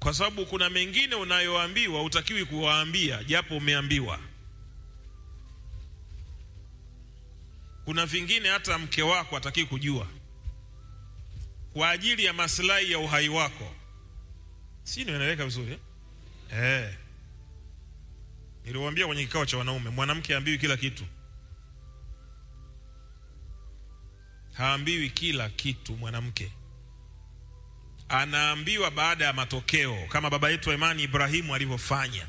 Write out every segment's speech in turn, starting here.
Kwa sababu kuna mengine unayoambiwa utakiwi kuwaambia japo umeambiwa. Kuna vingine hata mke wako hataki kujua kwa ajili ya maslahi ya uhai wako. Si nimeeleweka vizuri? Niliwaambia kwenye kikao cha wanaume, mwanamke haambiwi kila kitu. Haambiwi kila kitu mwanamke. Anaambiwa baada ya matokeo, kama baba yetu wa imani Ibrahimu alivyofanya.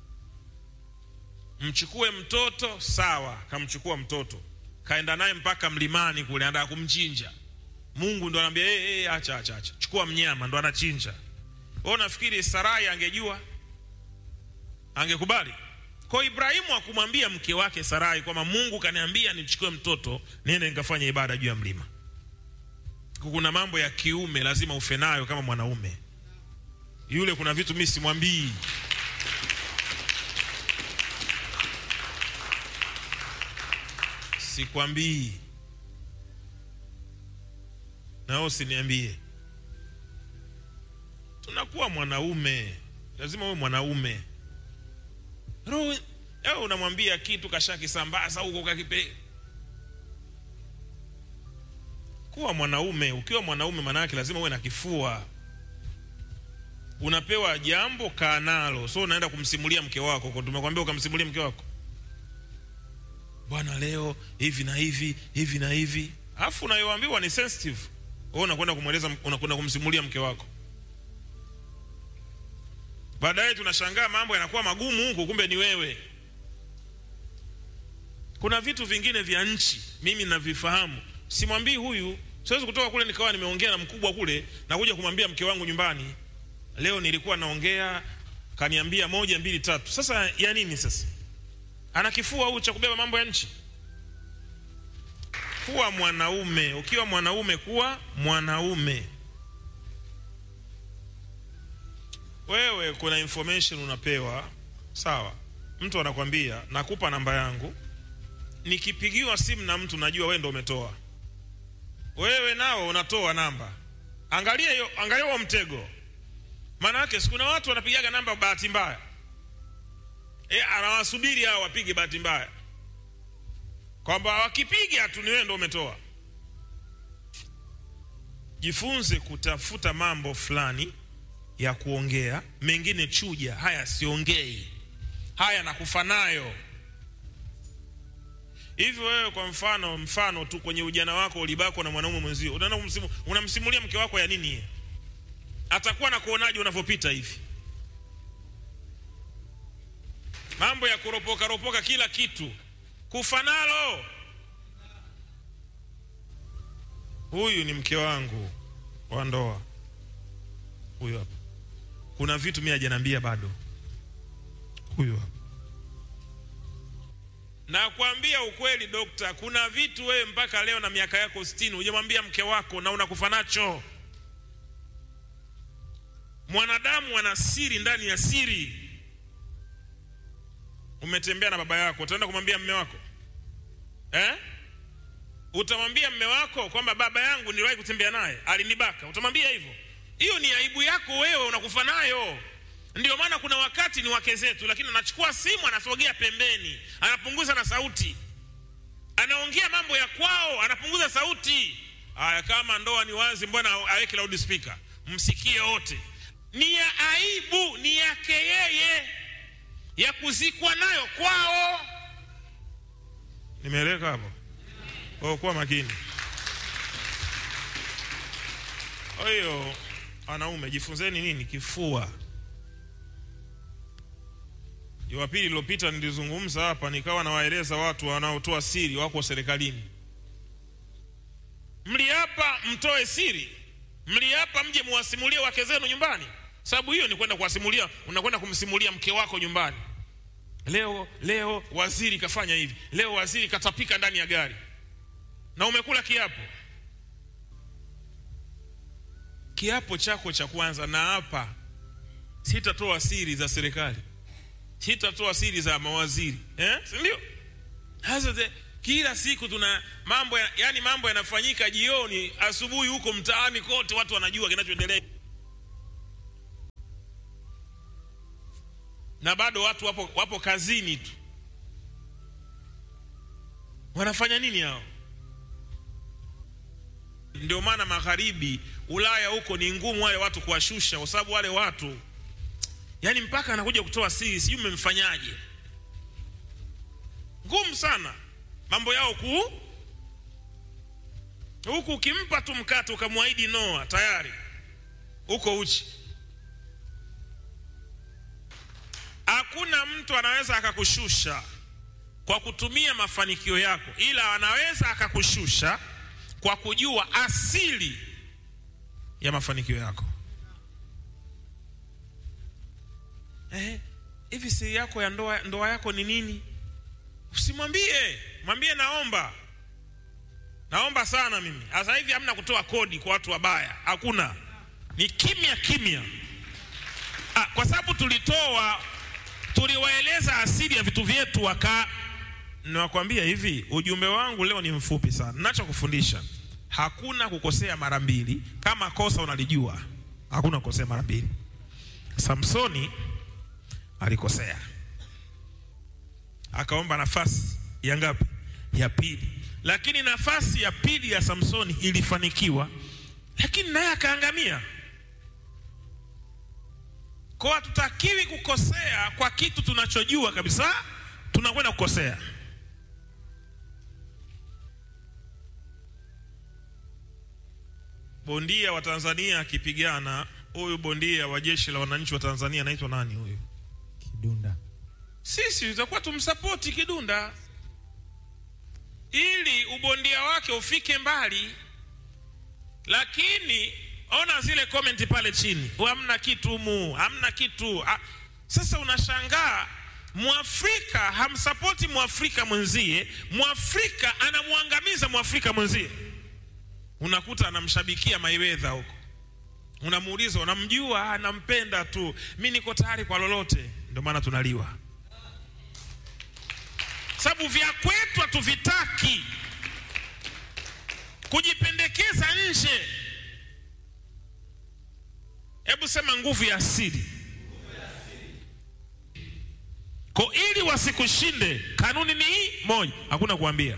Mchukue mtoto, sawa, kamchukua mtoto. Kaenda naye mpaka mlimani kule, anataka kumchinja. Mungu ndo anamwambia, acha. Chukua mnyama, ndo anachinja. Wewe unafikiri Sarai angejua? Angekubali? Kwa Ibrahimu akumwambia mke wake Sarai kwamba Mungu kaniambia nichukue mtoto niende nikafanye ibada juu ya mlima. Kuna mambo ya kiume lazima ufe nayo kama mwanaume. Yule kuna vitu mimi simwambii. Sikwambii. Na usiniambie. Tunakuwa mwanaume. Lazima uwe mwanaume. Roho unamwambia kitu kashaki sambaza huko kakipe. Kuwa mwanaume, ukiwa mwanaume maana yake lazima uwe na kifua. Unapewa jambo kaa nalo. So unaenda kumsimulia mke wako, kwa tumekwambia ukamsimulia mke wako. Bwana leo hivi na hivi, hivi na hivi. Alafu unayoambiwa ni sensitive. Wewe unakwenda kumweleza, unakwenda kumsimulia mke wako. Baadaye tunashangaa mambo yanakuwa magumu huko, kumbe ni wewe. Kuna vitu vingine vya nchi mimi ninavifahamu. Simwambii huyu, siwezi kutoka kule nikawa nimeongea na mkubwa kule na kuja kumwambia mke wangu nyumbani. Leo nilikuwa naongea kaniambia 1 2 3. Sasa ya nini sasa? Ana kifua huyu cha kubeba mambo ya nchi? Kuwa mwanaume, ukiwa mwanaume kuwa mwanaume. Wewe kuna information unapewa, sawa? Mtu anakuambia nakupa namba yangu. Nikipigiwa simu na mtu najua wewe ndio umetoa. Wewe nao unatoa namba. Angalia huo mtego. Maana yake kuna watu wanapigaga namba bahati mbaya. Anawasubiri hao wapige bahati mbaya. Kwamba wakipiga tu ni wewe ndio umetoa. Jifunze kutafuta mambo fulani ya kuongea, mengine chuja, haya siongei. Haya nakufa nayo. Hivi wewe kwa mfano tu kwenye ujana wako ulibako na mwanaume mwenzio, unamsimulia mke wako ya nini? Atakuwa na kuonaje unavyopita hivi? Mambo ya kuropoka kila kitu. Kufa nalo. Huyu ni mke wangu wa ndoa. Huyu hapa. Kuna vitu mimi hajaniambia bado. Huyu hapa. Na kuambia ukweli dokta, kuna vitu wewe mpaka leo na miaka yako 60 hujamwambia mke wako na unakufa nacho. Mwanadamu ana siri ndani ya siri. Umetembea na baba yako, utaenda kumwambia mume wako? Utamwambia mume wako kwamba baba yangu niliwahi kutembea naye, alinibaka? Utamwambia hivyo? Hiyo ni aibu yako wewe, unakufa nayo. Ndio maana kuna wakati ni wake zetu, lakini anachukua simu anasogea pembeni, anapunguza na sauti. Anaongea mambo ya kwao, anapunguza sauti. Haya, kama ndoa ni wazi, mbona aweke loudspeaker? Msikie wote. Ni ya aibu, ni yake yeye, ya kuzikwa nayo kwao. Nimeeleka hapo? Kuwa makini. Oyo, wanaume jifunzeni nini? Kifua. Jumapili iliyopita nilizungumza hapa, nikawa nawaeleza watu wanaotoa siri wako serikalini. Mliapa mtoe siri? Mliapa mje muwasimulie wake zenu nyumbani? Sababu hiyo ni kwenda kuwasimulia, unakwenda kumsimulia mke wako nyumbani. Leo waziri kafanya hivi. Leo waziri katapika ndani ya gari. Na umekula kiapo. Kiapo chako cha kwanza, na hapa sitatoa siri za serikali. Sitatoa siri za mawaziri. Si ndio? Hasa kila siku tuna mambo mambo yanafanyika jioni, asubuhi huko mtaani kote watu wanajua kinachoendelea. na bado watu wapo kazini tu. Wanafanya nini hao? Ndio maana magharibi, Ulaya huko ni ngumu wale watu kuwashusha, kwa sababu wale watu yani mpaka anakuja kutoa siri, sijui mmemfanyaje. Ngumu sana mambo yao huku ukimpa tu mkate ukamwaahidi Noa tayari uko uchi. Hakuna mtu anaweza akakushusha kwa kutumia mafanikio yako, ila anaweza akakushusha kwa kujua asili ya mafanikio yako. Hivi siri yako ya ndoa yako ni nini? Usimwambie, mwambie naomba sana mimi. Sasa hivi hamna kutoa kodi kwa watu wabaya, hakuna. Ni kimya. Kwa sababu tuliwaeleza asili ya vitu vyetu nakwambia hivi, ujumbe wangu leo ni mfupi sana. Ninachokufundisha, hakuna kukosea mara mbili. Kama kosa unalijua, hakuna kukosea mara mbili. Samsoni alikosea, akaomba nafasi ya ngapi? Ya pili. Lakini nafasi ya pili ya Samsoni ilifanikiwa, lakini naye akaangamia. Kwa hatutakiwi kukosea kwa kitu tunachojua kabisa tunakwenda kukosea. Bondia wa Tanzania akipigana, huyu bondia wa jeshi la wananchi wa Tanzania anaitwa nani huyu? Kidunda. Sisi tutakuwa tumsupport Kidunda ili ubondia wake ufike mbali. Lakini ona zile comment pale chini, hamna kitu hamna kitu. Sasa unashangaa Mwafrika hamsupporti Mwafrika mwenzie, Mwafrika anamuangamiza Mwafrika mwenzie. Unakuta anamshabikia Mayweather huko, unamuuliza unamjua? Anampenda tu, mimi niko tayari kwa lolote. Ndio maana tunaliwa, sababu vya kwetu hatuvitaki, kujipendekeza nje. Hebu sema nguvu ya asili. Kwa ili wasikushinde, kanuni ni moja, hakuna kuambia.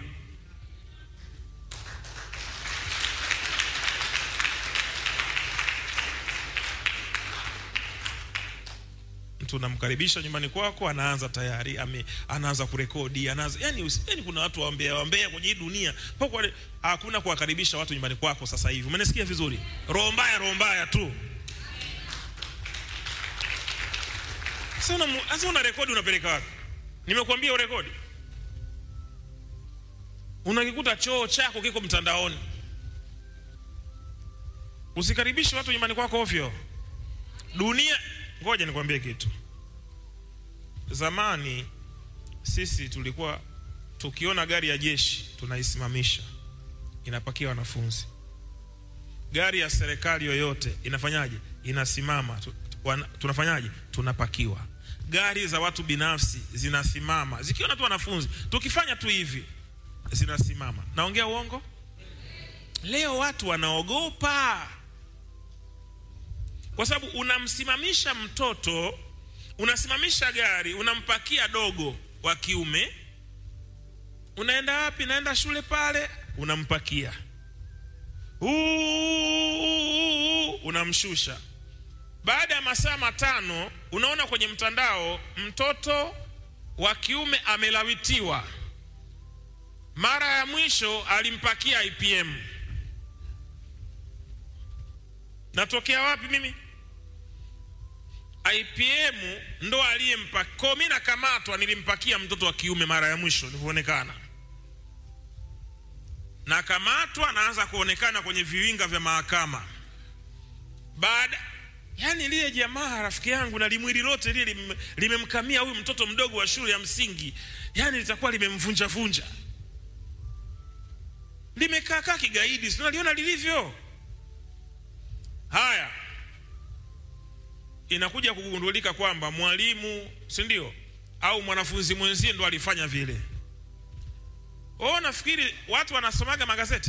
Mtu unamkaribisha nyumbani kwako, anaanza tayari anaanza kurekodi, yani kuna watu waambea kwenye dunia. Hakuna kuwakaribisha watu nyumbani kwako sasa hivi. Umenisikia vizuri? Roho mbaya tu. Sasa una rekodi unapeleka wapi? Nimekuambia urekodi. Unakikuta choo chako kiko mtandaoni. Usikaribishe watu nyumbani kwako ovyo. Dunia, ngoja nikwambie kitu. Zamani sisi tulikuwa tukiona gari ya jeshi tunaisimamisha, inapakia wanafunzi. Gari ya serikali yoyote inafanyaje? Inasimama. Tunafanyaje? Tunapakiwa. Gari za watu binafsi zinasimama zikiona tu wanafunzi. Tukifanya tu hivi zinasimama. Naongea uongo? Leo watu wanaogopa, kwa sababu unamsimamisha mtoto, unasimamisha gari, unampakia dogo wa kiume. Unaenda wapi? Naenda shule pale, unampakia. Unamshusha. Baada ya masaa 5 unaona kwenye mtandao mtoto wa kiume amelawitiwa. Mara ya mwisho alimpakia IPM. Natokea wapi mimi? IPM ndo aliyempakia. Kwa mimi nakamatwa, nilimpakia mtoto wa kiume mara ya mwisho nilivyoonekana. Nakamatwa, naanza kuonekana kwenye viwinga vya mahakama. Yani lile jamaa rafiki yangu na limwili lote lile limemkamia huyu mtoto mdogo wa shule ya msingi. Yani litakuwa limemvunja. Limekaa kigaidi, sio unaliona lilivyo? Haya. Inakuja kugundulika kwamba mwalimu, si ndio, au mwanafunzi mwenzie ndo alifanya vile. Nafikiri watu wanasomaga magazeti.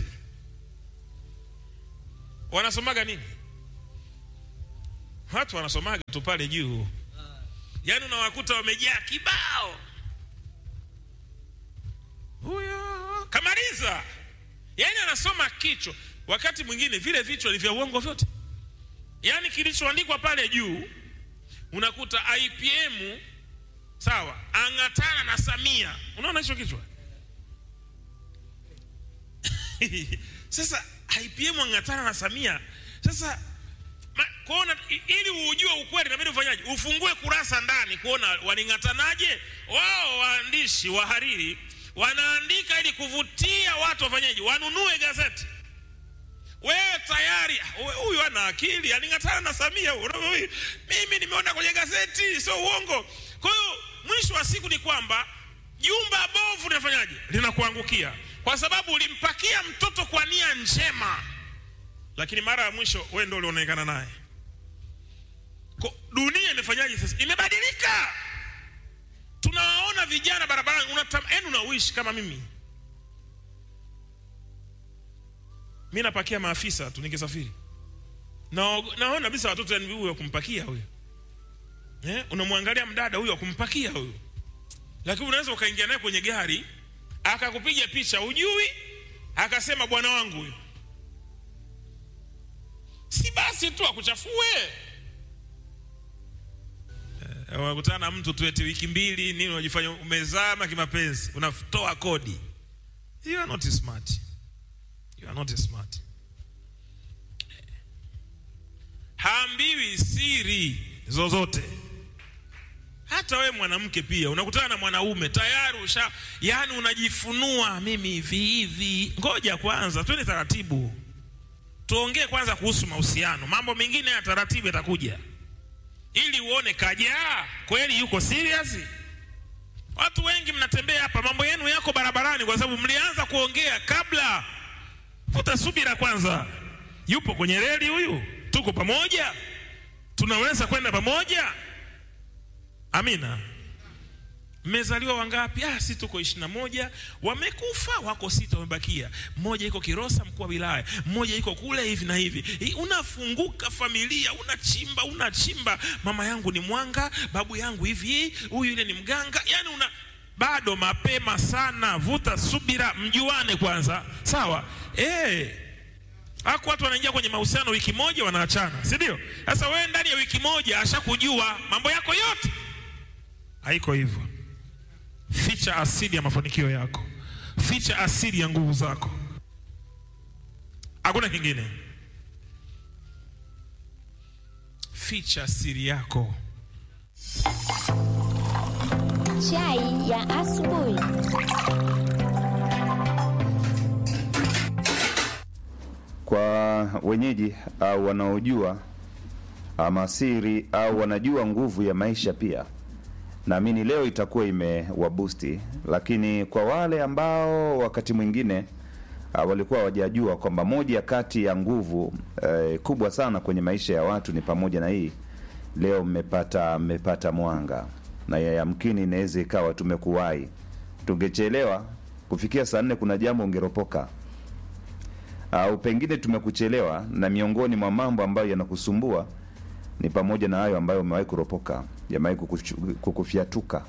Wanasomaga nini? Watu wanasomaga tu pale juu. Yaani unawakuta wamejaa kibao. Huyo kamaliza. Yaani anasoma kichwa, wakati mwingine vile vichwa ni vya uongo vyote. Yaani kilichoandikwa pale juu unakuta IPM sawa angatana na Samia. Unaona hicho kichwa? Sasa IPM angatana na Samia. Sasa kuona ili ujue ukweli inabidi ufanyaje? Ufungue kurasa ndani kuona waningatanaje. Wao waandishi wahariri wanaandika ili kuvutia watu wafanyaje? Wanunue gazeti. Wewe tayari huyu ana akili, alingatana na Samia. Mimi nimeona kwenye gazeti, sio uongo. Kwa hiyo mwisho wa siku ni kwamba jumba bovu linafanyaje? Linakuangukia. Kwa sababu ulimpakia mtoto kwa nia njema, lakini mara ya mwisho wewe ndio ulionekana naye. Dunia imefanyaje sasa? Imebadilika. Tunawaona vijana barabarani, unawishi kama mimi. Mimi napakia maafisa tu nikisafiri. Naona bisa watoto yani huyo kumpakia huyo. Unamwangalia mdada huyo kumpakia huyo. Lakini unaweza ukaingia naye kwenye gari, akakupiga picha ujui, akasema bwana wangu huyo. Si basi tu akuchafue. Wakutana na mtu tu eti wiki 2 nini unajifanya umezama kimapenzi, unatoa kodi. You are not smart. You are not smart. Haambiwi siri zozote. Hata we mwanamke pia unakutana na mwanaume tayari yani unajifunua, mimi hivi. Ngoja kwanza twende taratibu. Tuongee kwanza kuhusu mahusiano. Mambo mengine ya taratibu yatakuja. Ili uone kaja kweli yuko serious. Watu wengi mnatembea hapa, mambo yenu yako barabarani kwa sababu mlianza kuongea kabla. Futa subira kwanza. Yupo kwenye reli huyu? Tuko pamoja? Tunaweza kwenda pamoja? Amina. Mmezaliwa wangapi? Si tuko 21. Wamekufa wako 6 wamebakia. Mmoja yuko Kilosa mkuu wa wilaya, mmoja yuko kule hivi na hivi. Unafunguka familia, unachimba. Mama yangu ni Mwanga, babu yangu hivi, huyu yule ni mganga. Yaani bado mapema sana. Vuta subira, mjuane kwanza. Sawa? Hako watu wanaingia kwenye mahusiano wiki moja wanaachana, si ndio? Sasa wewe ndani ya wiki moja ashakujua mambo yako yote. Haiko hivyo. Ficha asili ya mafanikio yako. Ficha asili ya nguvu zako. Hakuna kingine. Ficha siri yako. Chai ya asubuhi. Kwa wenyeji au wanaojua ama siri au wanajua nguvu ya maisha pia, naamini leo itakuwa imewabusti. Lakini kwa wale ambao wakati mwingine walikuwa hawajajua kwamba moja kati ya nguvu kubwa sana kwenye maisha ya watu ni pamoja na hii, leo mmepata mwanga. Na yamkini inaweza ikawa tumekuwahi. Tungechelewa kufikia saa 4 kuna jambo ungeropoka. Au pengine tumekuchelewa na miongoni mwa mambo ambayo yanakusumbua ni pamoja na hayo ambayo umewahi kuropoka, yamewahi kukufiatuka.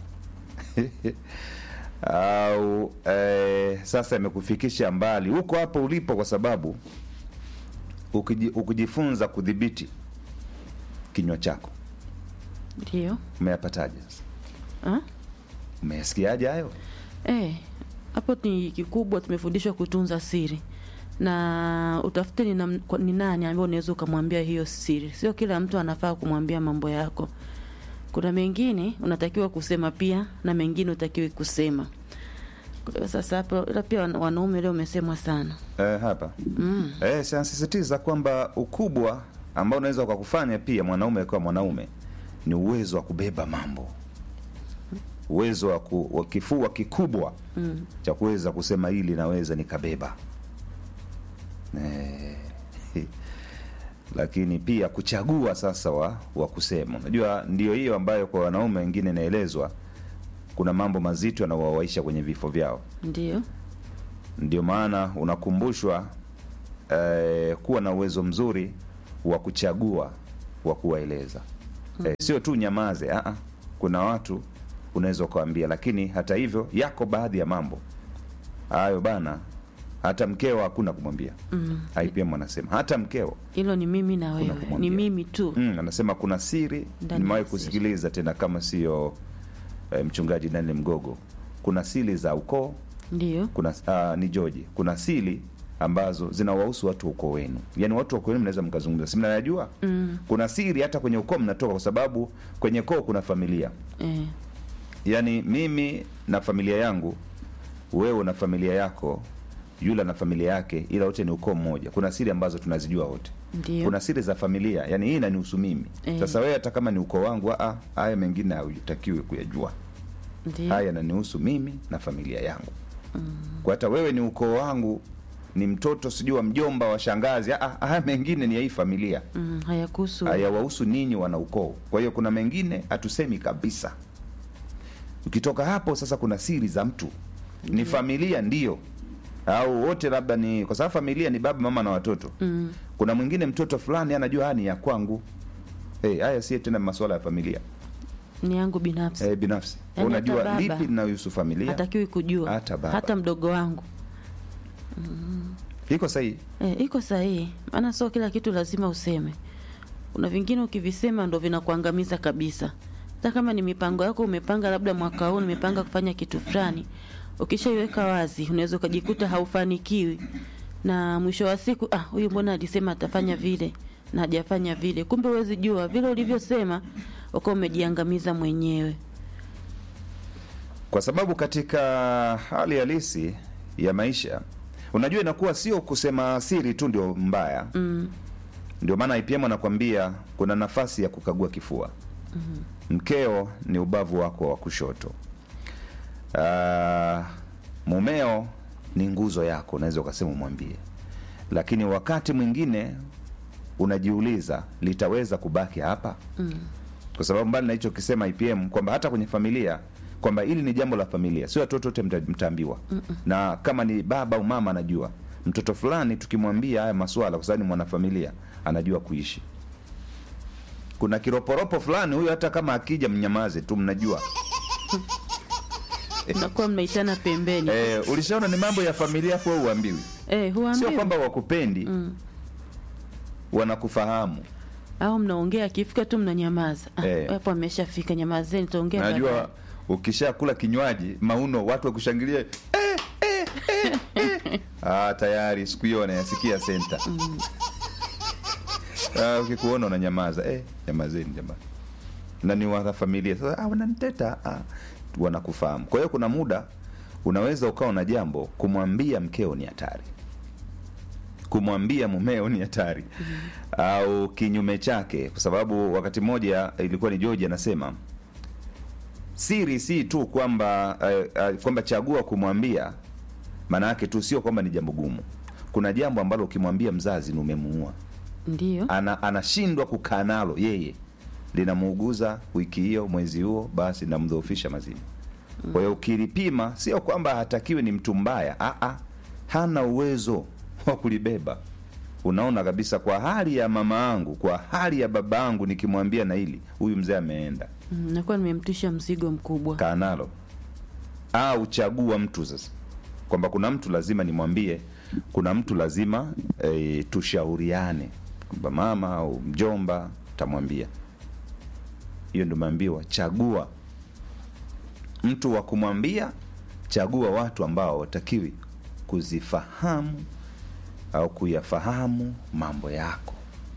Au sasa imekufikisha mbali huko hapo ulipo, kwa sababu ukijifunza kudhibiti kinywa chako. Ndio. Umeyapataje sasa? Umeyasikiaje hayo? Hapo ni kikubwa, tumefundishwa kutunza siri. Na utafute ni nani ambaye unaweza kumwambia hiyo siri. Sio kila mtu anafaa kumwambia mambo yako. Kuna mengine unatakiwa kusema pia na mengine utakiwi kusema. Sasa hapo pia wanaume leo umesemwa sana. Hapa. Sisitiza kwamba ukubwa ambao unaweza ukakufanya pia mwanaume kwa mwanaume ni uwezo wa kubeba mambo. Uwezo wa kifua kikubwa cha kuweza kusema hili naweza nikabeba. Lakini pia kuchagua sasa wa kusema. Unajua ndio hiyo ambayo kwa wanaume wengine inaelezwa kuna mambo mazito yanayowaisha kwenye vifo vyao. Ndio maana unakumbushwa kuwa na uwezo mzuri wa kuchagua wa kuwaeleza. Sio tu nyamaze, kuna watu unaweza ukawaambia, lakini hata hivyo yako baadhi ya mambo hayo bana, hata mkeo hakuna kumwambia. IPM anasema hata mkeo, hilo ni mimi na wewe, ni mimi tu. Anasema kuna siri, nimewahi kusikiliza tena kama sio mchungaji Daniel Mgogo, kuna siri za ukoo. Ndio. Kuna ni George, kuna siri ambazo zinawahusu watu ukoo wenu, yani watu wa ukoo wenu mnaweza mkazungumza, si mnajua. Kuna siri hata kwenye ukoo mnatoka, kwa sababu kwenye ukoo kuna familia. Yani mimi na familia yangu, wewe na familia yako, yule na familia yake, ila wote ni ukoo mmoja. Kuna siri ambazo tunazijua wote. Ndio. Kuna siri za familia, yani hii inanihusu mimi. Sasa wewe hata kama ni ukoo wangu, haya mengine hutakiwi kuyajua. Ndio. Haya yananihusu mimi na familia yangu. Kwa hata wewe ni ukoo wangu, ni mtoto sijui wa mjomba wa shangazi, haya mengine ni ya hii familia. Hayakuhusu. Hayawahusu ninyi wana ukoo. Kwa hiyo kuna mengine hatusemi kabisa. Ukitoka hapo sasa, kuna siri za mtu. Ni familia ndio, au wote labda ni kwa sababu familia ni baba mama na watoto. Kuna mwingine mtoto fulani anajua ni ya kwangu. Haya si tena masuala ya familia, ni yangu binafsi. Binafsi. Yani unajua lipi linahusu familia, hatakiwi kujua. Hata mdogo wangu. Iko sahihi. Iko sahihi. Maana sio kila kitu lazima useme. Kuna vingine ukivisema ndo vinakuangamiza kabisa. Hata kama ni mipango yako umepanga, labda mwaka huu nimepanga kufanya kitu fulani, ukishaiweka wazi unaweza ukajikuta haufanikiwi, na mwisho wa siku huyu mbona alisema atafanya vile na hajafanya vile. Kumbe huwezi jua vile ulivyosema uko umejiangamiza mwenyewe. Kwa sababu katika hali halisi ya maisha, unajua inakuwa sio kusema siri tu ndio mbaya. Ndio maana IPM anakuambia kuna nafasi ya kukagua kifua. Mkeo ni ubavu wako wa kushoto. Mumeo ni nguzo yako, unaweza ukasema umwambie. Lakini wakati mwingine unajiuliza litaweza kubaki hapa? Kwa sababu mbali na hicho kisema IPM kwamba hata kwenye familia, kwamba hili ni jambo la familia, sio watoto wote mtaambiwa. Na kama ni baba au mama anajua mtoto fulani tukimwambia haya masuala, kwa sababu ni mwanafamilia, anajua kuishi. Kuna kiroporopo fulani huyo, hata kama akija mnyamaze tu, mnajua. Unakuwa mnaitana pembeni. Ulishaona ni mambo ya familia afu huambiwi. Huambiwi. Sio kwamba wakupendi. Wanakufahamu. Au mnaongea, akifika tu mnanyamaza. Hapo ameshafika, nyamazeni tuongee. Najua ukishakula kinywaji mauno, watu wakushangilia. Tayari siku hiyo wanayasikia senta. Ukikuona unanyamaza, nyamazeni jamani. Na ni wa familia. Sasa wananiteta, wanakufahamu. Kwa hiyo kuna muda unaweza ukawa na jambo, kumwambia mkeo ni hatari, kumwambia mumeo ni hatari. Au kinyume chake, kwa sababu wakati mmoja ilikuwa ni George anasema siri si tu kwamba chagua kumwambia, maana yake tu sio kwamba ni jambo gumu. Kuna jambo ambalo ukimwambia mzazi ni umemuua. Ndio. Anashindwa kukaa nalo yeye, linamuuguza wiki hiyo, mwezi huo, basi namdhoofisha mazima. Kwa hiyo ukilipima, sio kwamba hatakiwi ni mtu mbaya, hana uwezo wa kulibeba. Unaona kabisa, kwa hali ya mama yangu, kwa hali ya baba yangu, nikimwambia na hili, huyu mzee ameenda. Nakuwa nimemtisha mzigo mkubwa. Kaa nalo. Au chagua mtu sasa, kwamba kuna mtu lazima nimwambie, kuna mtu lazima tushauriane, kwamba mama au mjomba tamwambia. Hiyo ndio maambiwa, chagua mtu wa kumwambia, chagua watu ambao watakiwi kuzifahamu au kuyafahamu mambo yako.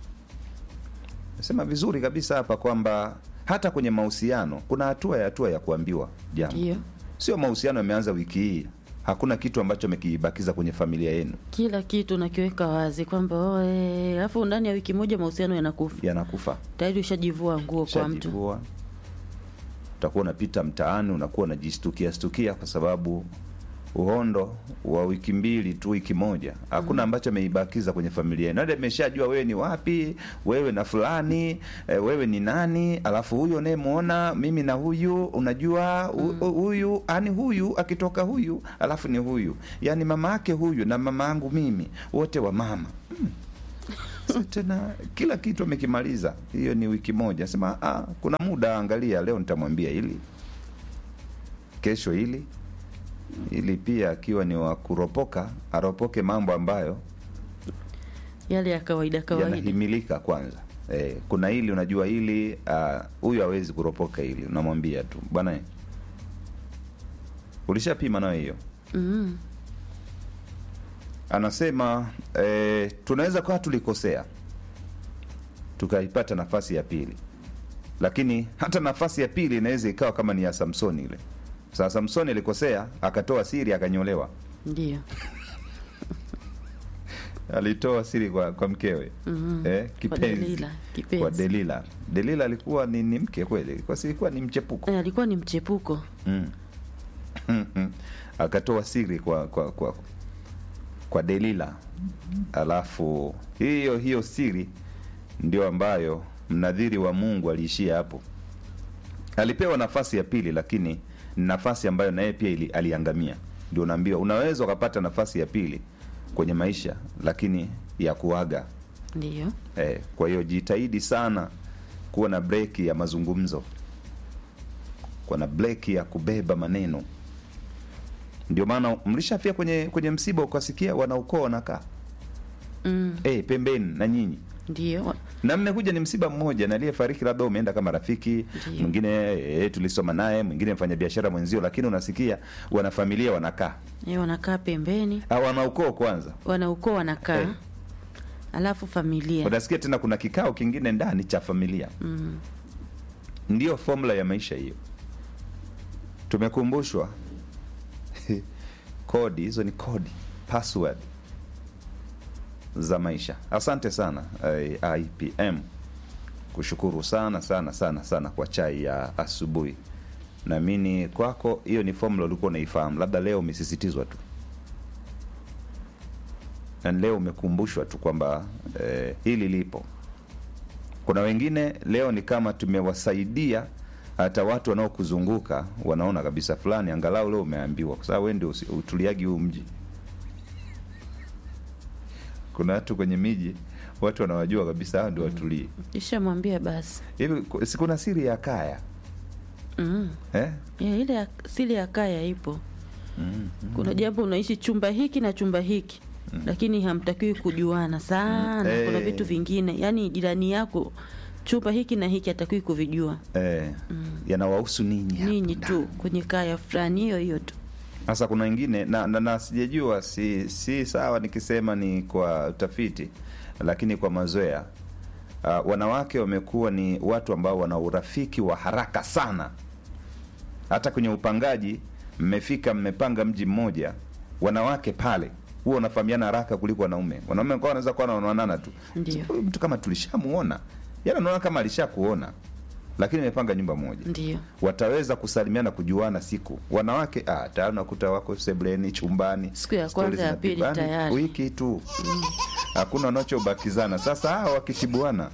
Nasema vizuri kabisa hapa kwamba hata kwenye mahusiano kuna hatua ya kuambiwa jambo. Sio mahusiano yameanza wiki hii, hakuna kitu ambacho amekibakiza kwenye familia yenu. Kila kitu nakiweka wazi kwamba alafu ndani ya wiki moja mahusiano yanakufa. Tayari ushajivua nguo kwa mtu. Utakuwa unapita mtaani unakuwa unajistukia kwa sababu uhondo wa wiki mbili tu, wiki moja, hakuna ambacho ameibakiza kwenye familia yenu. Ndio ameshajua wewe ni wapi, wewe na fulani, wewe ni nani, alafu huyo unayemuona mimi na huyu, unajua huyu, yani huyu akitoka huyu, alafu ni huyu. Yani mama yake huyu na mama yangu mimi, wote wa mama. Sasa tena kila kitu amekimaliza, hiyo ni wiki moja. Sema kuna muda, angalia, leo nitamwambia hili, kesho hili, ili pia akiwa ni wa kuropoka aropoke mambo ambayo Yale ya kawaida yanahimilika kwanza. Kuna hili, unajua hili, huyu hawezi kuropoka hili, unamwambia tu bwana, ulishapima nayo hiyo. Anasema tunaweza kwa tulikosea tukaipata nafasi ya pili, lakini hata nafasi ya pili inaweza ikawa kama ni ya Samsoni ile. Sasa Samsoni alikosea, akatoa siri, akanyolewa. Ndio. Alitoa siri kwa mkewe. Kipenzi. Kwa Delila. Delila alikuwa ni mke kweli, kwa sababu alikuwa ni mchepuko. Alikuwa ni mchepuko. Akatoa siri kwa Delila. Alafu hiyo siri ndio ambayo mnadhiri wa Mungu aliishia hapo. Alipewa nafasi ya pili, lakini nafasi ambayo naye pia aliangamia. Ndio naambiwa unaweza ukapata nafasi ya pili kwenye maisha, lakini ya kuaga. Ndio. Kwa hiyo jitahidi sana kuwa na break ya mazungumzo, kuwa na break ya kubeba maneno. Ndio maana mlishafia kwenye msiba ukasikia wanaukoo wanakaa pembeni na nyinyi. Ndio. Na mmekuja ni msiba mmoja, na aliyefariki labda umeenda kama rafiki, mwingine tulisoma naye, mwingine mfanya biashara mwenzio, lakini unasikia wanafamilia wanakaa. Wanakaa pembeni. Wanaukoo kwanza. Wanaukoo wanakaa. Alafu familia. Unasikia tena kuna kikao kingine ndani cha familia. Ndio formula ya maisha hiyo. Tumekumbushwa kodi hizo, ni kodi, password za maisha. Asante sana IPM, kushukuru sana sana sana sana kwa chai ya asubuhi. Naamini kwako hiyo ni formula ulikuwa unaifahamu, labda leo umesisitizwa tu, na leo umekumbushwa tu kwamba hili lipo. Kuna wengine leo ni kama tumewasaidia, hata watu wanaokuzunguka wanaona kabisa fulani angalau leo umeambiwa, kwa sababu wewe ndio utuliagi huu mji. Kuna watu kwenye miji watu wanawajua kabisa hao ndio watulii. Ishamwambia basi. Hivi sikuna siri ya kaya. Ile siri ya kaya ipo. Kuna jambo unaishi chumba hiki na chumba hiki, lakini hamtakiwi kujuana sana. Kuna vitu vingine, yani jirani yako chumba hiki na hiki hatakiwi kuvijua. Yanawahusu ninyi tu kwenye kaya fulani hiyo tu. Sasa kuna wengine na sijajua, si sawa nikisema ni kwa utafiti, lakini kwa mazoea, wanawake wamekuwa ni watu ambao wana urafiki wa haraka sana. Hata kwenye upangaji, mmepanga mji mmoja, wanawake pale huwa wanafahamiana haraka kuliko wanaume. Wanaume kwa wanaweza kuwa wanaonana tu. Huyu mtu kama tulishamuona, yana naona kama alishakuona, lakini imepanga nyumba moja. Ndio. Wataweza kusalimiana, kujuana siku. Wanawake tayari nakuta wako sebleni, chumbani. Siku ya kwanza ya pili tayari. Wiki tu. Hakuna wanachobakizana. Sasa hao wakitibuana,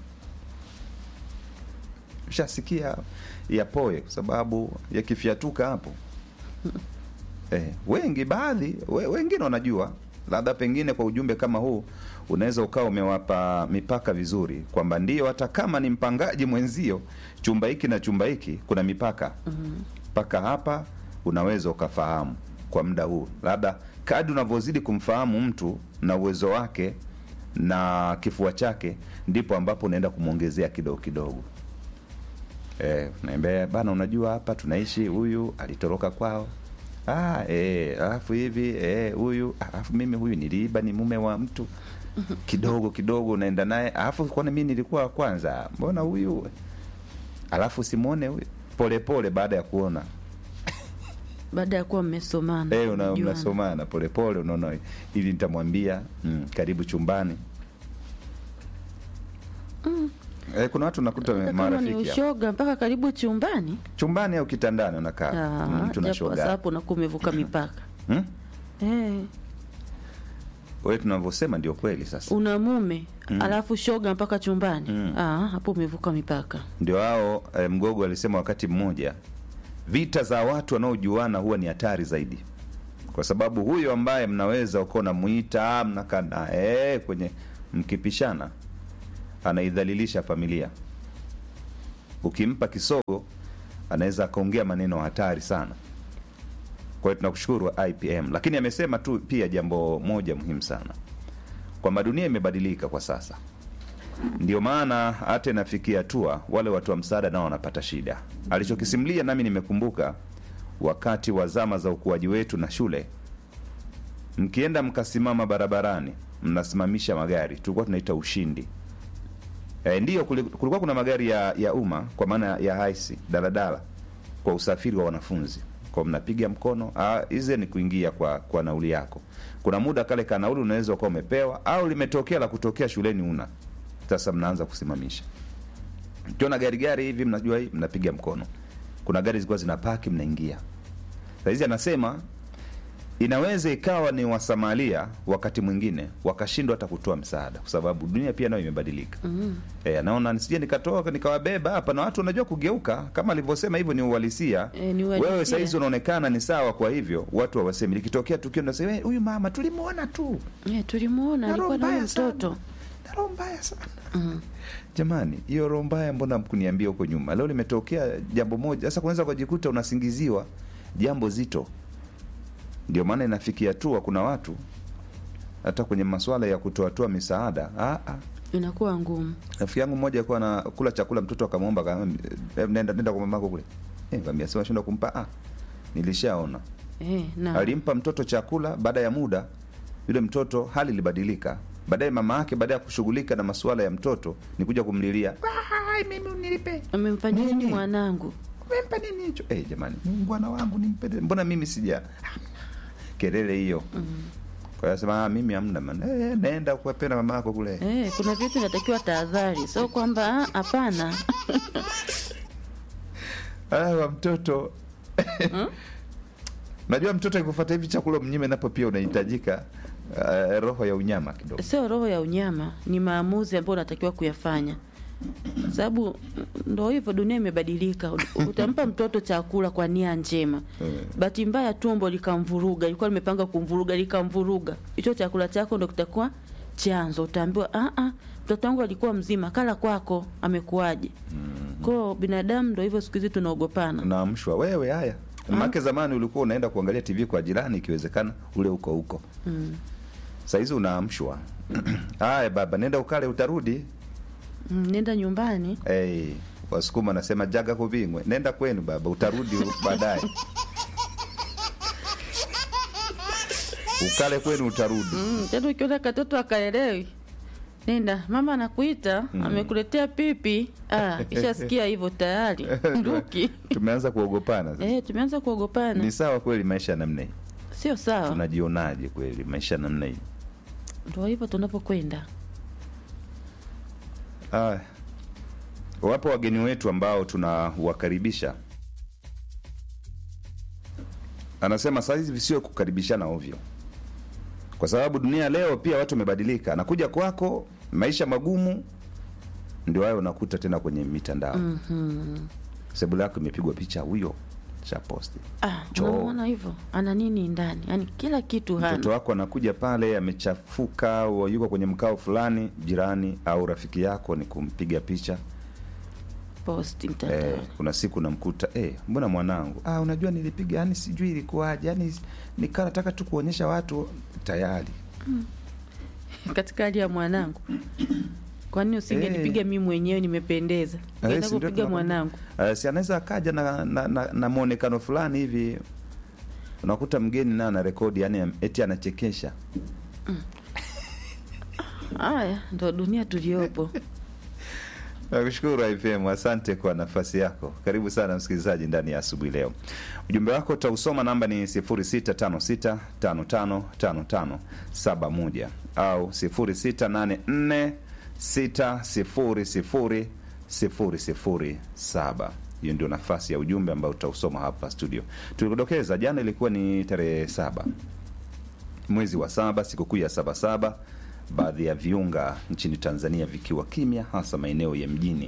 ushasikia yapoe, kwa sababu yakifiatuka hapo. Baadhi wengine wanajua, labda pengine kwa ujumbe kama huu unaweza ukawa umewapa mipaka vizuri, kwamba ndio hata kama ni mpangaji mwenzio, chumba hiki na chumba hiki kuna mipaka. Mpaka hapa unaweza ukafahamu kwa muda huu. Labda kadri unavyozidi kumfahamu mtu na uwezo wake na kifua chake, ndipo ambapo unaenda kumuongezea kidogo kidogo. Naambia bana, unajua hapa tunaishi, huyu alitoroka kwao. Alafu hivi huyu, alafu mimi huyu niliiba, ni mume wa mtu. Kidogo kidogo unaenda naye, alafu kwa nini mimi nilikuwa kwanza, mbona huyu, alafu simuone huyu, pole pole baada ya kuona baada ya kuwa mmesomana. Mnasomana pole pole, unaona ili nitamwambia karibu chumbani. Kuna watu nakuta marafiki ni ushoga mpaka karibu chumbani au kitandani unakaa. Mtu na shoga. Japo hapo unakuwa umevuka mipaka. Wewe tunavyosema ndio kweli sasa. Una mume, alafu shoga mpaka chumbani. Hapo umevuka mipaka. Ndio hao Mgogo alisema wakati mmoja, vita za watu wanaojuana huwa ni hatari zaidi. Kwa sababu huyo ambaye mnaweza ukaona muita mnakaa kwenye mkipishana, anaidhalilisha familia. Ukimpa kisogo anaweza akaongea maneno hatari sana. Kwa hiyo tunakushukuru IPM, lakini amesema tu pia jambo moja muhimu sana, kwamba dunia imebadilika kwa sasa. Ndio maana hata inafikia hatua wale watu wa msaada nao wanapata shida. Alichokisimulia nami nimekumbuka wakati wa zama za ukuaji wetu na shule. Mkienda mkasimama barabarani, mnasimamisha magari, tulikuwa tunaita ushindi. Ndio kulikuwa kuna magari ya umma kwa maana ya haisi, daladala kwa usafiri wa wanafunzi. Kwa mnapiga mkono, hizi ni kuingia kwa nauli yako. Kuna muda kale ka nauli unaweza kuwa umepewa au limetokea la kutokea shuleni una. Sasa mnaanza kusimamisha. Ukiona gari hivi mnajua hii mnapiga mkono. Kuna gari zilikuwa zinapaki mnaingia. Sasa hizi anasema inaweza ikawa ni wasamalia wakati mwingine wakashindwa hata kutoa msaada kwa sababu dunia pia nayo imebadilika. Naona nisije nikatoka nikawabeba hapa na watu wanajua kugeuka kama alivyosema, hivyo ni uhalisia. Wewe sasa hizi unaonekana ni sawa, kwa hivyo watu hawasemi. Likitokea tukio nasema huyu mama tulimuona tu. Tulimuona alikuwa na mtoto. Roho mbaya sana. Jamani, hiyo roho mbaya mbona mkuniambia huko nyuma? Leo limetokea jambo moja. Sasa kuanza kujikuta unasingiziwa jambo zito. Ndio maana inafikia hatua kuna watu hata kwenye masuala ya kutoa misaada inakuwa ngumu. Rafiki yangu mmoja alikuwa anakula chakula, mtoto akamwomba nenda kwa mamako kule. Nikamwambia sema shinda kumpa. Nilishaona. Alimpa mtoto chakula, baada ya muda yule mtoto hali ilibadilika. Baadaye mama yake baada ya kushughulika na masuala ya mtoto ni kuja kumlilia. Mimi unilipe. Amemfanyia nini mwanangu? Umempa nini hicho? Jamani, bwana wangu nimpe. Mbona mimi sija? Kelele hiyo. Kwa hiyo sema mimi hamna maana. Naenda kuwapenda mama yako kule. Kuna vitu inatakiwa tahadhari. Sio kwamba hapana. Wa mtoto. Najua mtoto akifuata hivi chakula mnyime napo pia unahitajika roho ya unyama kidogo. Sio roho ya unyama, ni maamuzi ambayo unatakiwa kuyafanya. Sababu ndio hivyo, dunia imebadilika. Utampa mtoto chakula kwa nia njema. Bahati mbaya tumbo likamvuruga, ilikuwa limepanga kumvuruga, likamvuruga. Hicho chakula chako ndio kitakuwa chanzo. Utaambiwa mtoto wangu alikuwa mzima, kala kwako amekuaje? Kwa binadamu ndio hivyo, siku hizi tunaogopana. Naamshwa wewe haya. Make zamani ulikuwa unaenda kuangalia TV kwa jirani, ikiwezekana ule huko. Sasa hizo unaamshwa. Haya baba, nenda ukale utarudi. Nenda nyumbani. Wasukuma nasema jaga kubingwe. Nenda kwenu baba, utarudi baadaye. Ukale kwenu utarudi. Tena ukiona katoto akaelewi. Nenda, mama anakuita, amekuletea pipi. Kisha sikia hivyo tayari. Nduki. Tumeanza kuogopana sasa. Tumeanza kuogopana. Ni sawa kweli maisha namna hii? Sio sawa. Tunajionaje kweli maisha namna hii? Ndio hivyo tunapokwenda. Wapo wageni wetu ambao tunawakaribisha. Anasema sasa hivi sio kukaribishana ovyo. Kwa sababu dunia leo pia watu wamebadilika. Anakuja kwako maisha magumu, ndio hayo unakuta tena kwenye mitandao. Sebula yako imepigwa picha, huyo cha posti. Unaona hivyo? Ana nini ndani? Yaani kila kitu hana. Mtoto wako anakuja pale amechafuka au yuko kwenye mkao fulani, jirani au rafiki yako ni kumpiga picha. Posti mtandao. Kuna siku namkuta, mbona mwanangu? Unajua nilipiga, yani sijui ilikuwaje. Yani nikaa nataka tu kuonyesha watu tayari. Katika hali ya mwanangu. Kwani usingenipiga mimi mwenyewe nimependeza? Nenda kupiga mwanangu. Si anaweza akaja na muonekano fulani hivi. Unakuta mgeni na ana rekodi, yani eti anachekesha. Haya, ndo dunia tuliopo. Nakushukuru IPM, asante kwa nafasi yako. Karibu sana msikilizaji ndani ya asubuhi leo. Ujumbe wako utausoma, namba ni 0656555571 au 0684600007. Hiyo ndio nafasi ya ujumbe ambao utausoma hapa studio. Tulikudokeza jana ilikuwa ni tarehe 7 mwezi wa 7, sikukuu ya Sabasaba. Baadhi ya viunga nchini Tanzania vikiwa kimya, hasa maeneo ya mjini.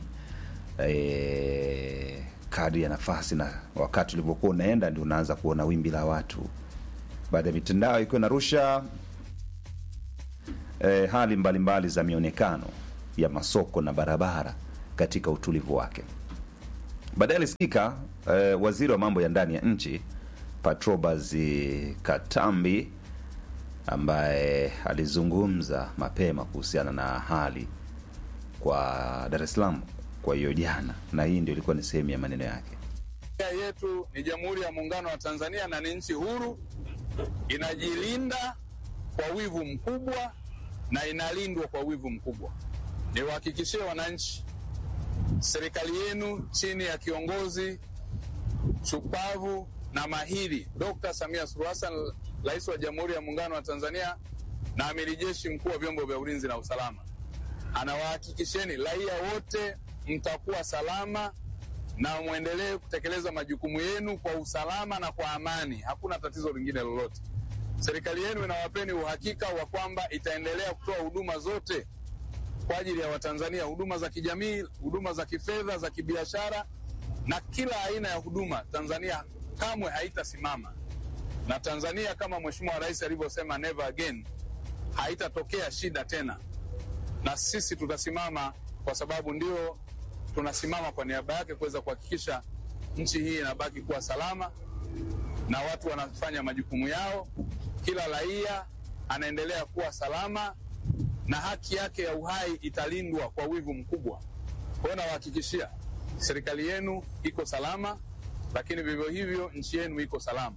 Kadri ya nafasi na wakati ulivyokuwa unaenda ndio unaanza kuona wimbi la watu. Baada ya mitandao ikiwa narusha hali mbalimbali za mionekano ya masoko na barabara katika utulivu wake. Baadaye alisikika waziri wa mambo ya ndani ya nchi Patrobas Katambi ambaye alizungumza mapema kuhusiana na hali kwa Dar es Salaam kwa hiyo jana, na hii ndio ilikuwa ni sehemu ya maneno yake. Yetu ni Jamhuri ya Muungano wa Tanzania na ni nchi huru, inajilinda kwa wivu mkubwa na inalindwa kwa wivu mkubwa. Niwahakikishie wananchi, serikali yenu chini ya kiongozi shupavu na mahiri Dr. Samia Suluhu Hassan, Rais wa Jamhuri ya Muungano wa Tanzania na Amiri Jeshi Mkuu wa Vyombo vya Ulinzi na Usalama, anawahakikisheni raia wote mtakuwa salama na muendelee kutekeleza majukumu yenu kwa usalama na kwa amani. Hakuna tatizo lingine lolote. Serikali yenu inawapeni uhakika wa kwamba itaendelea kutoa huduma zote kwa ajili ya Watanzania, huduma za kijamii, huduma za kifedha, za kibiashara na kila aina ya huduma. Tanzania kamwe haitasimama, na Tanzania kama Mheshimiwa Rais alivyosema never again, haitatokea shida tena, na sisi tutasimama kwa sababu ndio tunasimama kwa niaba yake kuweza kuhakikisha nchi hii inabaki kuwa salama na watu wanafanya majukumu yao, kila raia anaendelea kuwa salama na haki yake ya uhai italindwa kwa wivu mkubwa. Kwa hiyo nawahakikishia serikali yenu iko salama, lakini vivyo hivyo nchi yenu iko salama.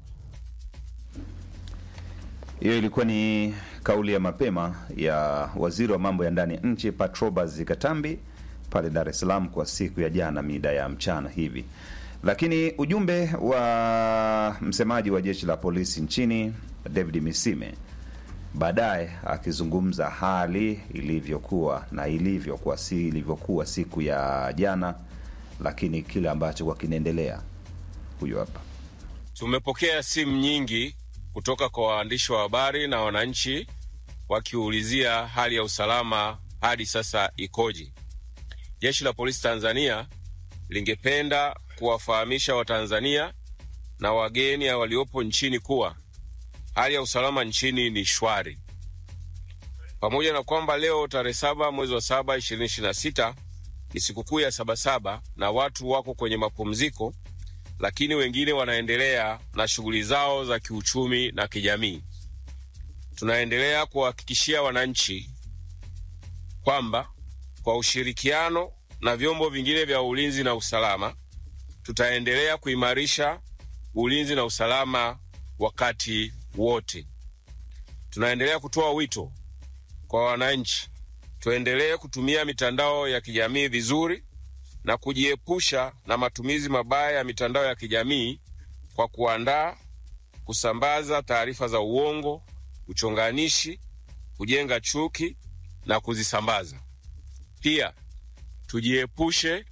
Hiyo ilikuwa ni kauli ya mapema ya waziri wa mambo ya ndani ya nchi Patrobas Katambi pale Dar es Salaam kwa siku ya jana mida ya mchana hivi. Lakini ujumbe wa msemaji wa jeshi la polisi nchini David Misime baadaye akizungumza hali ilivyokuwa na ilivyokuwa siku ya jana, lakini kile ambacho kwa kinaendelea. Huyo hapa. Tumepokea simu nyingi kutoka kwa waandishi wa habari na wananchi wakiulizia hali ya usalama hadi sasa ikoje. Jeshi la Polisi Tanzania lingependa kuwafahamisha Watanzania na wageni waliopo nchini kuwa hali ya usalama nchini ni shwari. Pamoja na kwamba leo tarehe 7 mwezi wa 7 2026 ni sikukuu ya Sabasaba na watu wako kwenye mapumziko, lakini wengine wanaendelea na shughuli zao za kiuchumi na kijamii. Tunaendelea kuhakikishia wananchi kwamba kwa ushirikiano na vyombo vingine vya ulinzi na usalama tutaendelea kuimarisha ulinzi na usalama wakati wote. Tunaendelea kutoa wito kwa wananchi tuendelee kutumia mitandao ya kijamii vizuri na kujiepusha na matumizi mabaya ya mitandao ya kijamii kwa kuandaa, kusambaza taarifa za uongo, uchonganishi, kujenga chuki na kuzisambaza. Pia tujiepushe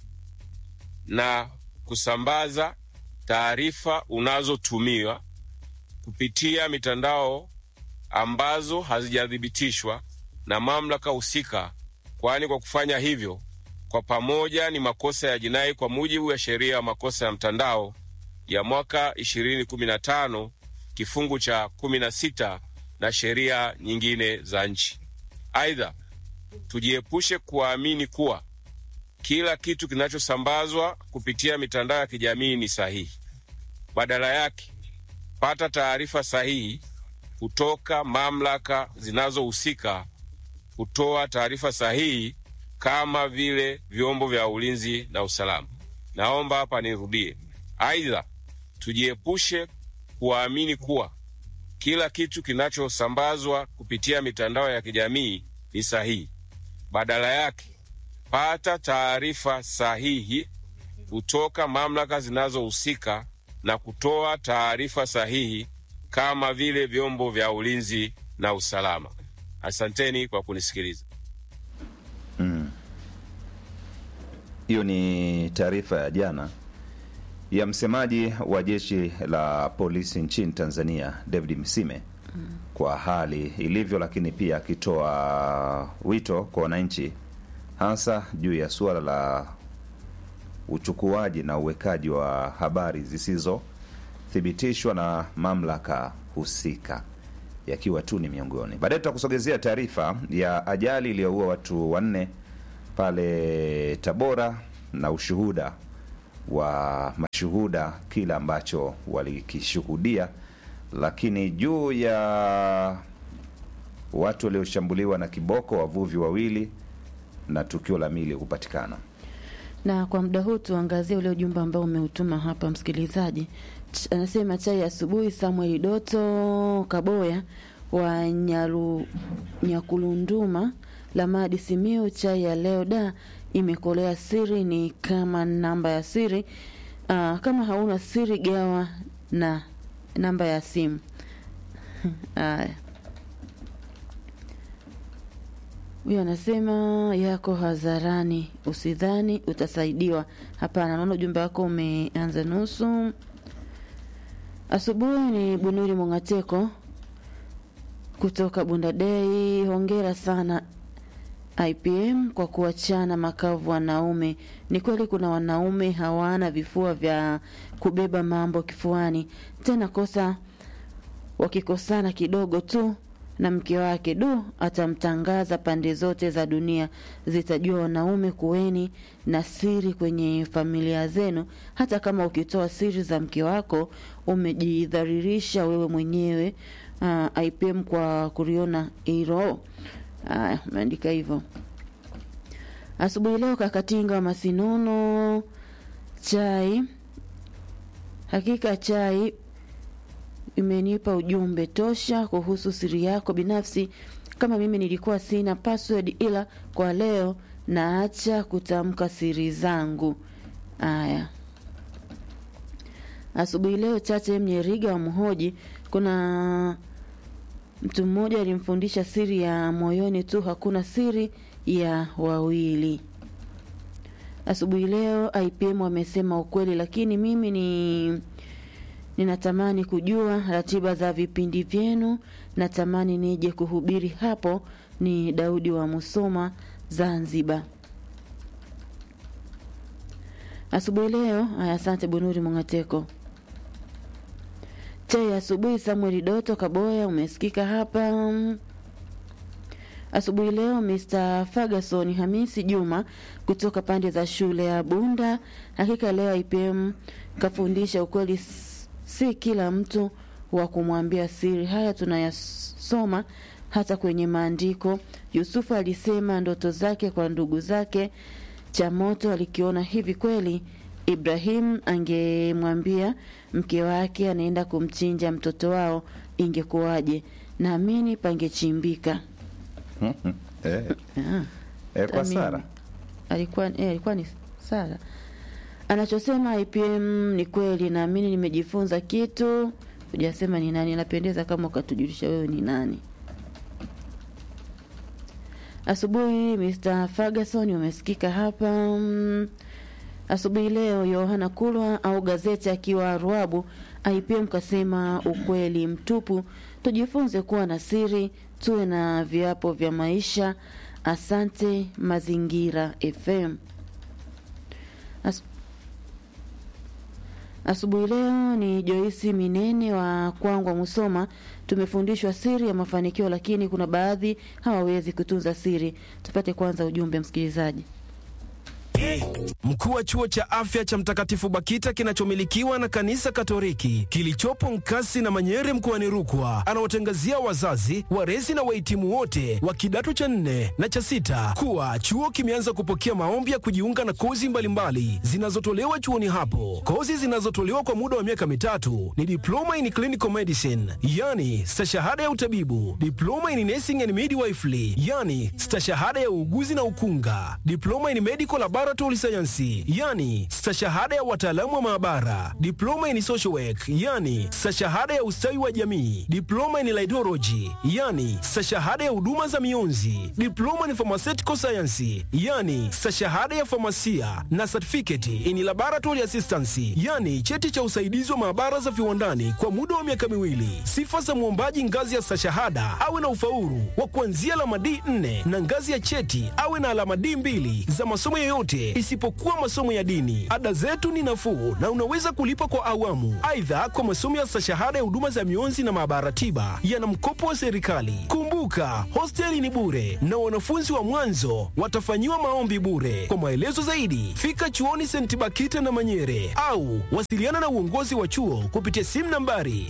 na kusambaza taarifa unazotumiwa kupitia mitandao ambazo hazijathibitishwa na mamlaka husika, kwani kwa kufanya hivyo kwa pamoja ni makosa ya jinai kwa mujibu wa sheria ya makosa ya mtandao ya mwaka 2015 kifungu cha 16 na sheria nyingine za nchi. Aidha, tujiepushe kuamini kuwa kila kitu kinachosambazwa kupitia mitandao ya kijamii ni sahihi. Badala yake, pata taarifa sahihi kutoka mamlaka zinazohusika kutoa taarifa sahihi kama vile vyombo vya ulinzi na usalama. Naomba hapa nirudie. Aidha, tujiepushe kuamini kuwa kila kitu kinachosambazwa kupitia mitandao ya kijamii ni sahihi. Badala yake, pata taarifa sahihi kutoka mamlaka zinazohusika na kutoa taarifa sahihi kama vile vyombo vya ulinzi na usalama. Asanteni kwa kunisikiliza. Hiyo ni taarifa ya jana ya msemaji wa jeshi la polisi nchini Tanzania David Misime kwa hali ilivyo, lakini pia akitoa wito kwa wananchi hasa juu ya suala la uchukuaji na uwekaji wa habari zisizothibitishwa na mamlaka husika, yakiwa tu ni miongoni. Baadaye tutakusogezea taarifa ya ajali iliyoua watu 4 pale Tabora na ushuhuda wa mashuhuda kila ambacho walikishuhudia, lakini juu ya watu walioshambuliwa na kiboko, wavuvi wawili na tukio la mili kupatikana. Na kwa muda huu tuangazie ule ujumbe ambao umeutuma hapa msikilizaji. Anasema chai asubuhi, Samuel Doto Kaboya wa Nyakulunduma Lamadi Simiu, chai ya leo da imekolea, siri ni kama namba ya siri. Kama hauna siri gawa na namba ya simu. Huyo anasema yako hadharani, usidhani utasaidiwa. Hapana, naona ujumbe wako umeanza nusu. Asubuhi ni Bunuri Mongateko kutoka Bundadei. Hongera sana IPM kwa kuachana makavu wanaume. Ni kweli kuna wanaume hawana vifua vya kubeba mambo kifuani. Tena kosa wakikosana kidogo tu na mke wake atamtangaza pande zote za dunia zitajua. Wanaume, kuweni na siri kwenye familia zenu. Hata kama ukitoa siri za mke wako umejidharirisha wewe mwenyewe. IPM kwa kuriona hilo. Umeandika hivyo. Asubuhi leo Kakatinga wa Masinono, chai hakika chai imenipa ujumbe tosha kuhusu siri yako binafsi. Kama mimi nilikuwa sina password, ila kwa leo naacha kutamka siri zangu. Asubuhi leo Chache Mnyeriga wa Mhoji, kuna mtu mmoja alimfundisha siri ya moyoni tu, hakuna siri ya wawili. Asubuhi leo IPM wamesema ukweli, lakini mimi ninatamani kujua ratiba za vipindi vyenu. Natamani nije kuhubiri hapo. Ni Daudi wa Musoma, Zanzibar. Asubuhi leo, asante Bunuri Mongateko. Chai asubuhi Samuel Doto Kaboya umesikika hapa. Asubuhi leo Mr. Ferguson Hamisi Juma kutoka pande za shule ya Bunda. Hakika leo IPM kafundisha ukweli, si kila mtu wa kumwambia siri. Haya tunayasoma hata kwenye maandiko. Yusufu alisema ndoto zake kwa ndugu zake, cha moto alikiona. Hivi kweli Ibrahim angemwambia mke wake anaenda kumchinja mtoto wao, ingekuwaje? Naamini pangechimbika. Kwa Sara alikuwa ni Sara. Anachosema IPM ni kweli, naamini nimejifunza kitu. Hujasema ni nani, napendeza kama ukatujulisha wewe ni nani. Asubuhi Mr. Ferguson umesikika hapa. Asubuhi leo Yohana Kulwa au gazeti akiwa Ruabu, IPM kasema ukweli mtupu, tujifunze kuwa na siri, tuwe na viapo vya maisha. Asante Mazingira FM. Asubuhi leo ni Joyce Minene wa Kwangwa Musoma. Tumefundishwa siri ya mafanikio, lakini kuna baadhi hawawezi kutunza siri. Tupate kwanza ujumbe msikilizaji. Mkuu wa chuo cha afya cha Mtakatifu Bakita kinachomilikiwa na kanisa Katoliki kilichopo Nkasi na Manyere mkoani Rukwa anawatangazia wazazi, walezi na wahitimu wote wa kidato cha 4 na cha 6 kuwa chuo kimeanza kupokea maombi ya kujiunga na kozi mbalimbali zinazotolewa chuoni hapo. Kozi zinazotolewa kwa muda wa miaka 3 ni diploma in clinical medicine, yani stashahada ya utabibu, diploma in nursing and midwifery, yani stashahada ya uuguzi na ukunga, diploma in medical laboratory science, yani stashahada ya wataalamu wa maabara, diploma in social work, yani stashahada ya ustawi wa jamii, diploma in laidology, yani stashahada ya huduma za mionzi, diploma in pharmaceutical science, yani stashahada ya famasia, na certificate in laboratory assistance, yani cheti cha usaidizi wa maabara za viwandani kwa muda wa miaka 2. Sifa za mwombaji ngazi ya stashahada awe na ufaulu wa kuanzia alama D4 na ngazi ya cheti awe na alama D2 za masomo yoyote yote isipokuwa masomo ya dini. Ada zetu ni nafuu na unaweza kulipa kwa awamu. Aidha, kwa masomo ya stashahada ya huduma za mionzi na maabara tiba yana mkopo wa serikali. Kumbuka, hosteli ni bure na wanafunzi wa mwanzo watafanyiwa maombi bure. Kwa maelezo zaidi, fika chuoni St. Bakita na Manyere au wasiliana na uongozi wa chuo kupitia simu nambari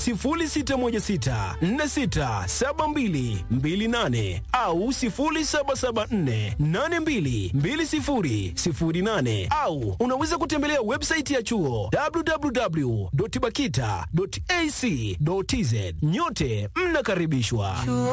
0616467228 au 0774822008 au unaweza kutembelea website ya chuo www.bakita.ac.tz. Nyote mnakaribishwa.